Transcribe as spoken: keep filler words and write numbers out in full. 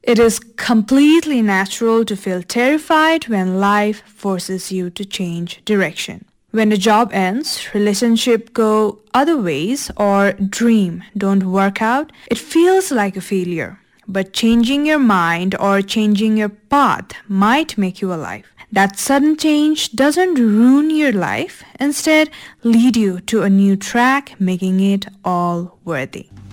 It is completely natural to feel terrified when life forces you to change direction. When a job ends, relationship go other ways, or dream don't work out, it feels like a failure. But changing your mind or changing your path might make you alive. That sudden change doesn't ruin your life, instead lead you to a new track, making it all worthy.